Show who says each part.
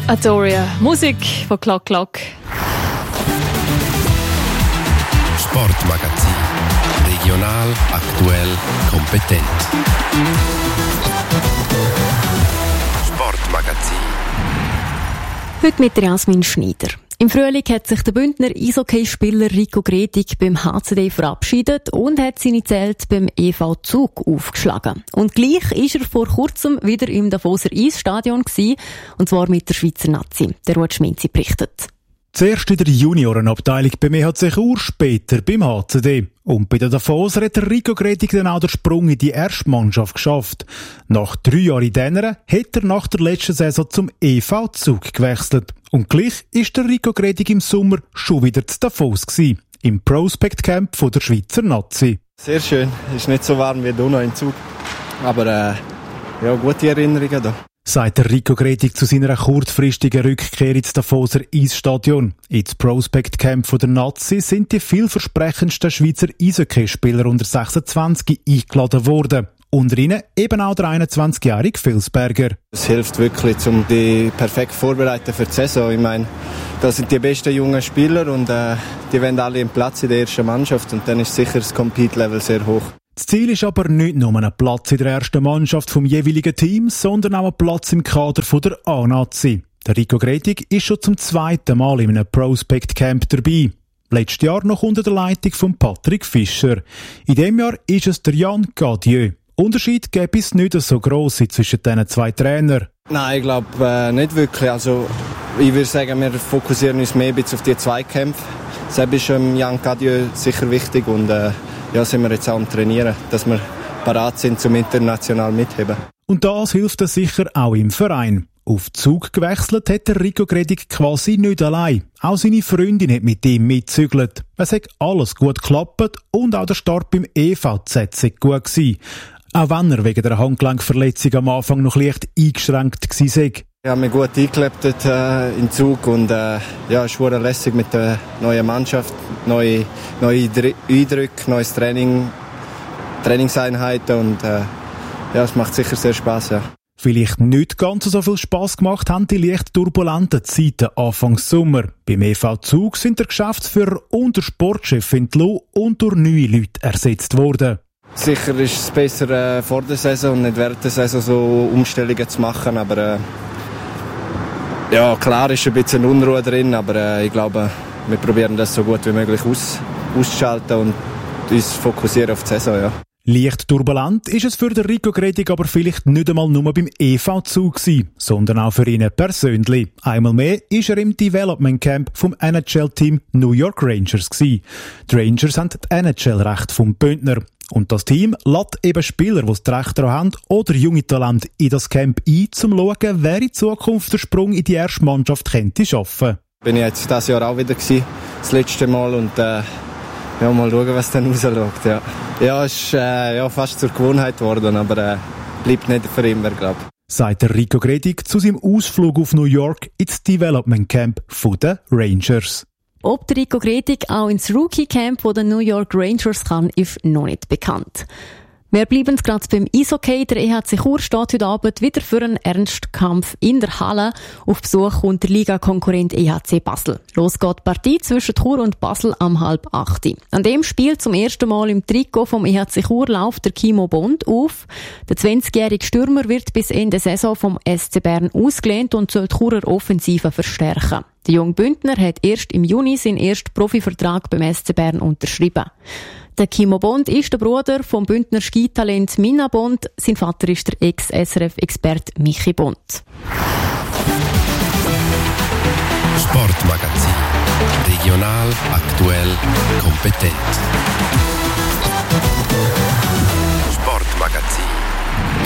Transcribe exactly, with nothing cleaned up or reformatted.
Speaker 1: Adoria, Musik von Clock Clock.
Speaker 2: Sportmagazin. Regional, aktuell, kompetent. Sportmagazin.
Speaker 1: Heute mit Jasmin Schneider. Im Frühling hat sich der Bündner Eishockeyspieler Rico Gredig beim H C D verabschiedet und hat seine Zelte beim E V Zug aufgeschlagen. Und gleich ist er vor kurzem wieder im Davoser Eisstadion gewesen, und zwar mit der Schweizer Nazi. Der Ruud Schminzi berichtet.
Speaker 3: Zuerst in der Juniorenabteilung beim E H C Chur, später beim H C D. Und bei den Davoser hat Rico Gredig dann auch den Sprung in die erste Mannschaft geschafft. Nach drei Jahren in Dänemark hat er nach der letzten Saison zum E V Zug gewechselt. Und gleich ist der Rico Gredig im Sommer schon wieder zu Davos gewesen, im Prospect Camp von der Schweizer Nazi.
Speaker 4: Sehr schön. Es ist nicht so warm wie hier noch im Zug. Aber äh, ja, gute Erinnerungen da.
Speaker 3: Sagt der Rico Gredig zu seiner kurzfristigen Rückkehr ins Davoser Eisstadion. Ins Prospect Camp von der Nazi sind die vielversprechendsten Schweizer Eishockeyspieler unter sechsundzwanzig eingeladen worden. Unter ihnen eben auch der einundzwanzigjährige Vilsberger.
Speaker 4: Es hilft wirklich, um die perfekt vorzubereiten für die Saison. Ich meine, das sind die besten jungen Spieler und äh, die wollen alle einen Platz in der ersten Mannschaft und dann ist sicher das Compete-Level sehr hoch.
Speaker 3: Das Ziel ist aber nicht nur ein Platz in der ersten Mannschaft vom jeweiligen Team, sondern auch ein Platz im Kader von der A-Nazi. Der Rico Gredig ist schon zum zweiten Mal in einem Prospect Camp dabei. Letztes Jahr noch unter der Leitung von Patrick Fischer. In diesem Jahr ist es der Jan Gadieu. Unterschied gäbe es nicht so gross zwischen diesen zwei Trainern.
Speaker 4: Nein, ich glaube äh, nicht wirklich. Also, ich würde sagen, wir fokussieren uns mehr ein bisschen auf die Zweikämpfe. Selbst ist ähm, Jan Gadieu sicher wichtig und äh, ja, sind wir jetzt auch am Trainieren, dass wir parat sind zum international mitheben.
Speaker 3: Und das hilft uns sicher auch im Verein. Auf Zug gewechselt hat der Rico Gredig quasi nicht allein. Auch seine Freundin hat mit ihm mitgezügelt. Es hat alles gut geklappt und auch der Start beim E V Z sei gut gewesen. Auch wenn er wegen der Handgelenkverletzung am Anfang noch leicht eingeschränkt war.
Speaker 4: Ich habe mich gut eingelebt äh, im Zug und äh, ja, es war lässig mit der neuen Mannschaft, neue, neue Eindrücke, neues Training, Trainingseinheiten und äh, ja, es macht sicher sehr Spass. Ja.
Speaker 3: Vielleicht nicht ganz so viel Spass gemacht haben die leicht turbulenten Zeiten Anfang Sommer. Beim E V Zug sind der Geschäftsführer und der Sportchef entlassen und durch neue Leute ersetzt worden.
Speaker 4: Sicher ist es besser äh, vor der Saison und nicht während der Saison so Umstellungen zu machen, aber äh, ja, klar ist ein bisschen Unruhe drin, aber äh, ich glaube, wir probieren das so gut wie möglich aus, auszuschalten und uns fokussieren auf die Saison. Ja.
Speaker 3: Leicht turbulent ist es für den Rico Gredig aber vielleicht nicht einmal nur beim E V Zug gewesen, sondern auch für ihn persönlich. Einmal mehr ist er im Development Camp vom N H L-Team New York Rangers gewesen. Die Rangers haben die N H L-Rechte vom Bündner. Und das Team lädt eben Spieler, die das Recht daran haben, oder junge Talente in das Camp ein, um zu schauen, wer in Zukunft den Sprung in die erste Mannschaft könnte schaffen.
Speaker 4: Bin ich jetzt dieses Jahr auch wieder gewesen, das letzte Mal, und äh, ja, mal schauen, was dann rausschaut. Ja, ja, es ist äh, ja, fast zur Gewohnheit geworden, aber äh, bleibt nicht für immer, glaube ich.
Speaker 3: Sagt der Rico Gredig zu seinem Ausflug auf New York ins Development Camp der Rangers.
Speaker 1: Ob der Rico Gredig auch ins Rookie Camp der New York Rangers kann, ist noch nicht bekannt. Wir bleiben gerade beim Eishockey. Der E H C Chur steht heute Abend wieder für einen Ernstkampf in der Halle. Auf Besuch kommt der Ligakonkurrent E H C Basel. Los geht die Partie zwischen Chur und Basel am halb acht. An dem Spiel zum ersten Mal im Trikot vom E H C Chur läuft der Kimo Bond auf. Der zwanzigjährige Stürmer wird bis Ende Saison vom S C Bern ausgelehnt und soll die Churer Offensive verstärken. Der junge Bündner hat erst im Juni seinen ersten Profivertrag beim S C Bern unterschrieben. Der Kimo Bond ist der Bruder vom Bündner Skitalent Minna Bond. Sein Vater ist der Ex-S R F-Experte Michi Bond.
Speaker 2: Sportmagazin. Regional, aktuell, kompetent. Sportmagazin.